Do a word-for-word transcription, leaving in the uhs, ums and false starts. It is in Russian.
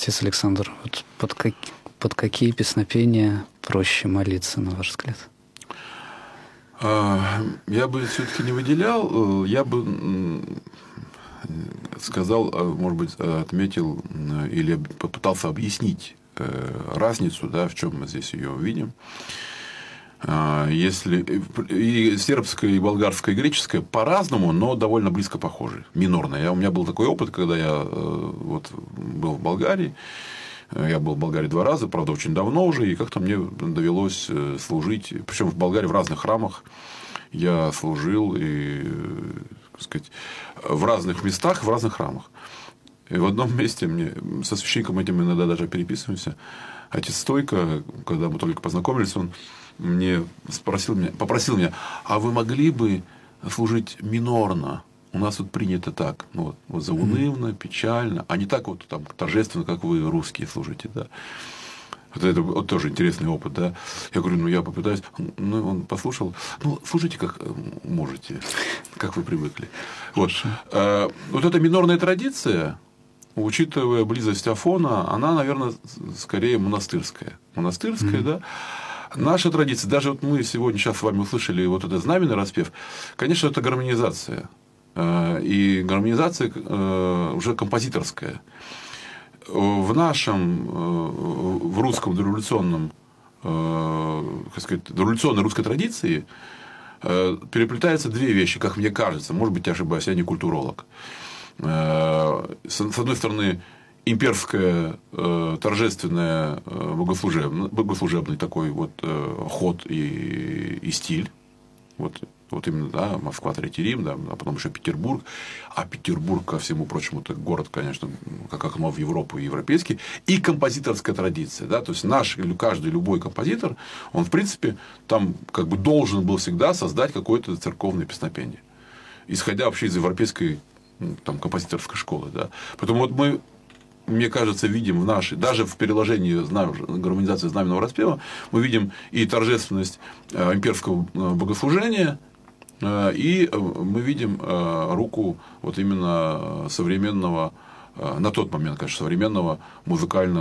Отец Александр, вот под, как, под какие песнопения проще молиться, на ваш взгляд? Я бы все-таки не выделял, я бы сказал, может быть, отметил или попытался объяснить разницу, да, в чем мы здесь ее видим. Если и сербская, и болгарская, и греческая по-разному, но довольно близко похожи, минорная. Я, у меня был такой опыт, когда я вот, был в Болгарии. Я был в Болгарии два раза, правда, очень давно уже, и как-то мне довелось служить, причем в Болгарии в разных храмах я служил, и, так сказать, в разных местах, в разных храмах. И в одном месте мне, со священником этим иногда даже переписываемся, отец Стойко, когда мы только познакомились, он мне спросил меня, попросил меня, а вы могли бы служить минорно? У нас вот принято так, ну, вот, вот заунывно, печально, а не так вот там торжественно, как вы русские служите, да. Вот это вот тоже интересный опыт, да. Я говорю, ну я попытаюсь, ну он послушал, ну слушайте, как можете, как вы привыкли. Вот, а, вот эта минорная традиция, учитывая близость Афона, она, наверное, скорее монастырская, монастырская, mm-hmm. да. Наша традиция, даже вот мы сегодня сейчас с вами услышали вот этот знаменный распев, конечно, это гармонизация. И гармонизация уже композиторская. В нашем, в русском дореволюционном, как сказать, дореволюционной русской традиции переплетаются две вещи, как мне кажется, может быть, я ошибаюсь, я не культуролог. С одной стороны, имперское торжественное богослужебный, богослужебный такой вот ход и, и стиль. Вот, вот именно, да, Москва, Третий Рим, да, а потом еще Петербург. А Петербург, ко всему прочему, это город, конечно, как окно в Европу и европейский. И композиторская традиция. Да, то есть наш или каждый, любой композитор, он, в принципе, там как бы должен был всегда создать какое-то церковное песнопение. Исходя вообще из европейской там, композиторской школы. Да. Поэтому вот мы, мне кажется, видим в нашей, даже в переложении гармонизации знаменного распева, мы видим и торжественность имперского богослужения, и мы видим руку вот именно современного, на тот момент, конечно, современного музыкального